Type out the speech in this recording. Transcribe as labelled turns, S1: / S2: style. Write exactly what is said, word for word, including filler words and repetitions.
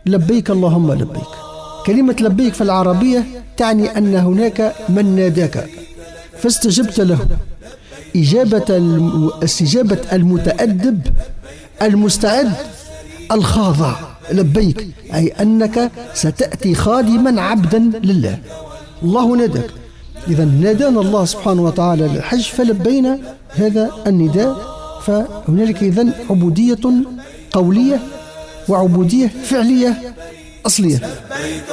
S1: لبيك اللهم لبيك. كلمة لبيك في العربية تعني أن هناك من ناداك فاستجبت له، إجابة استجابة المتأدب المستعد الخاضع. لبيك أي أنك ستأتي خادما عبدا لله. الله ناداك، إذا نادانا الله سبحانه وتعالى للحج فلبينا هذا النداء. فهنالك إذن عبودية قولية وعبودية فعلية أصلية.